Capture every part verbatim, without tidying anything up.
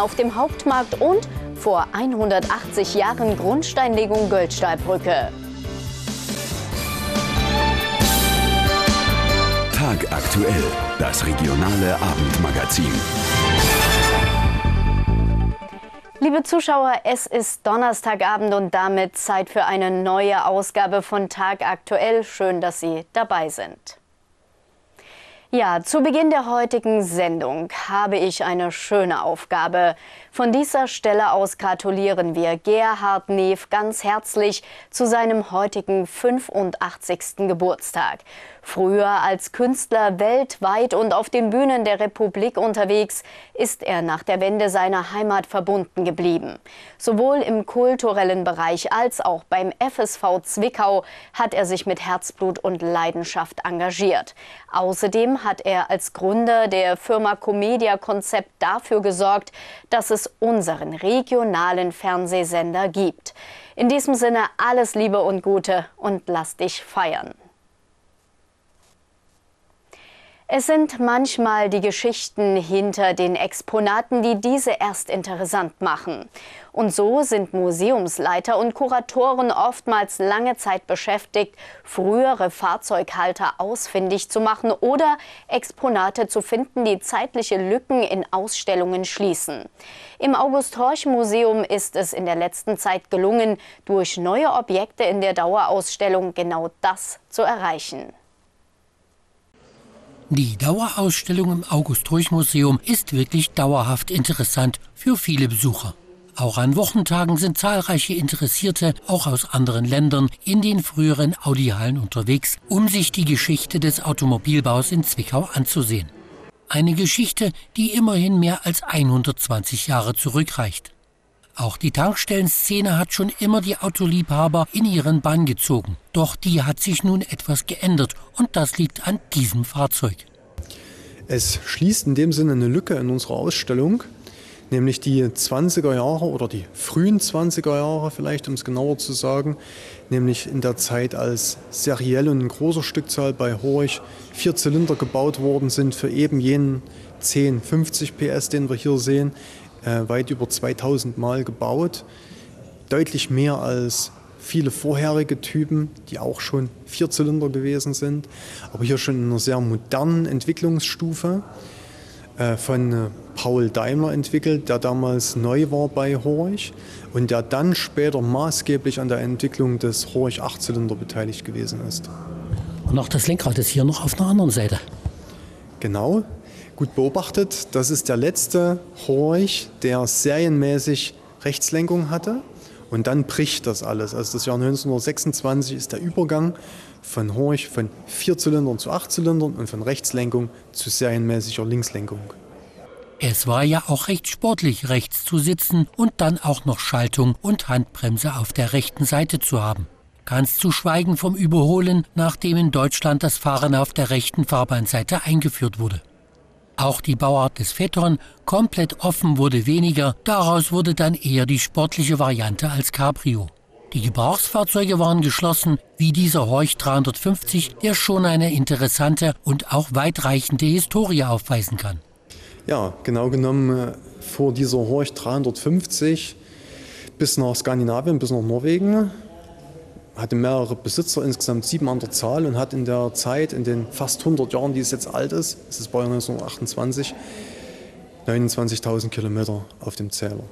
auf dem Hauptmarkt und vor hundertachtzig Jahren Grundsteinlegung Göldstallbrücke. Tag aktuell, das regionale Abendmagazin. Liebe Zuschauer, es ist Donnerstagabend und damit Zeit für eine neue Ausgabe von Tag aktuell. Schön, dass Sie dabei sind. Ja, zu Beginn der heutigen Sendung habe ich eine schöne Aufgabe. Von dieser Stelle aus gratulieren wir Gerhard Neff ganz herzlich zu seinem heutigen fünfundachtzigsten Geburtstag. Früher als Künstler weltweit und auf den Bühnen der Republik unterwegs, ist er nach der Wende seiner Heimat verbunden geblieben. Sowohl im kulturellen Bereich als auch beim F S V Zwickau hat er sich mit Herzblut und Leidenschaft engagiert. Außerdem hat er als Gründer der Firma Comedia Concept dafür gesorgt, dass es unseren regionalen Fernsehsender gibt. In diesem Sinne alles Liebe und Gute und lass dich feiern. Es sind manchmal die Geschichten hinter den Exponaten, die diese erst interessant machen. Und so sind Museumsleiter und Kuratoren oftmals lange Zeit beschäftigt, frühere Fahrzeughalter ausfindig zu machen oder Exponate zu finden, die zeitliche Lücken in Ausstellungen schließen. Im August-Horch-Museum ist es in der letzten Zeit gelungen, durch neue Objekte in der Dauerausstellung genau das zu erreichen. Die Dauerausstellung im August-Horch-Museum ist wirklich dauerhaft interessant für viele Besucher. Auch an Wochentagen sind zahlreiche Interessierte, auch aus anderen Ländern, in den früheren Audi-Hallen unterwegs, um sich die Geschichte des Automobilbaus in Zwickau anzusehen. Eine Geschichte, die immerhin mehr als hundertzwanzig Jahre zurückreicht. Auch die Tankstellenszene hat schon immer die Autoliebhaber in ihren Bann gezogen. Doch die hat sich nun etwas geändert und das liegt an diesem Fahrzeug. Es schließt in dem Sinne eine Lücke in unserer Ausstellung, nämlich die zwanziger Jahre oder die frühen zwanziger Jahre vielleicht, um es genauer zu sagen, nämlich in der Zeit, als seriell und in großer Stückzahl bei Horch vier Zylinder gebaut worden sind für eben jenen zehn, fünfzig P S, den wir hier sehen. Äh, weit über zweitausend Mal gebaut, deutlich mehr als viele vorherige Typen, die auch schon Vierzylinder gewesen sind, aber hier schon in einer sehr modernen Entwicklungsstufe äh, von äh, Paul Daimler entwickelt, der damals neu war bei Horch und der dann später maßgeblich an der Entwicklung des Horch Achtzylinder beteiligt gewesen ist. Und auch das Lenkrad ist hier noch auf einer anderen Seite. Genau. Gut beobachtet, das ist der letzte Horch, der serienmäßig Rechtslenkung hatte und dann bricht das alles. Also das Jahr neunzehnhundertsechsundzwanzig ist der Übergang von Horch von Vierzylindern zu Achtzylindern und von Rechtslenkung zu serienmäßiger Linkslenkung. Es war ja auch recht sportlich, rechts zu sitzen und dann auch noch Schaltung und Handbremse auf der rechten Seite zu haben. Ganz zu schweigen vom Überholen, nachdem in Deutschland das Fahren auf der rechten Fahrbahnseite eingeführt wurde. Auch die Bauart des Phaeton, komplett offen, wurde weniger, daraus wurde dann eher die sportliche Variante als Cabrio. Die Gebrauchsfahrzeuge waren geschlossen, wie dieser Horch dreihundertfünfzig, der schon eine interessante und auch weitreichende Historie aufweisen kann. Ja, genau genommen vor dieser Horch dreihundertfünfzig bis nach Skandinavien, bis nach Norwegen. Hatte mehrere Besitzer, insgesamt sieben an der Zahl und hat in der Zeit, in den fast hundert Jahren, die es jetzt alt ist, es ist Baujahr neunzehnhundertachtundzwanzig, neunundzwanzigtausend Kilometer auf dem Zähler.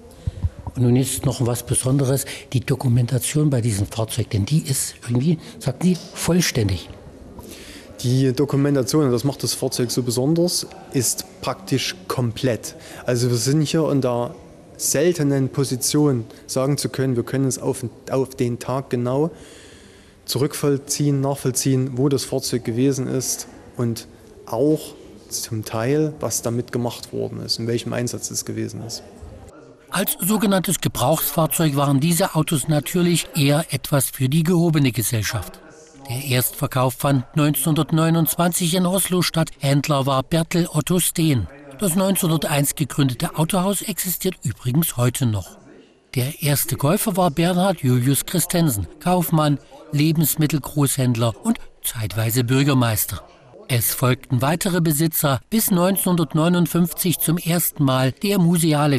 Und nun ist noch was Besonderes, die Dokumentation bei diesem Fahrzeug, denn die ist irgendwie, sagt die, vollständig. Die Dokumentation, das macht das Fahrzeug so besonders, ist praktisch komplett. Also wir sind hier in der seltenen Position, sagen zu können, wir können es auf, auf den Tag genau zurückvollziehen, nachvollziehen, wo das Fahrzeug gewesen ist und auch zum Teil, was damit gemacht worden ist, in welchem Einsatz es gewesen ist. Als sogenanntes Gebrauchsfahrzeug waren diese Autos natürlich eher etwas für die gehobene Gesellschaft. Der Erstverkauf fand neunzehnhundertneunundzwanzig in Oslo statt. Händler war Bertel Otto Steen. Das neunzehnhunderteins gegründete Autohaus existiert übrigens heute noch. Der erste Käufer war Bernhard Julius Christensen, Kaufmann, Lebensmittelgroßhändler und zeitweise Bürgermeister. Es folgten weitere Besitzer, bis neunzehnhundertneunundfünfzig zum ersten Mal der museale